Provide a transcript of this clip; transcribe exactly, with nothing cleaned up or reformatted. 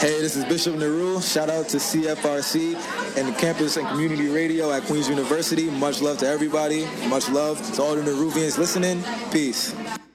Hey, this is Bishop Naru. Shout out to C F R C and Campus and Community Radio at Queens University. Much love to everybody. Much love to all the Naruvians listening. Peace.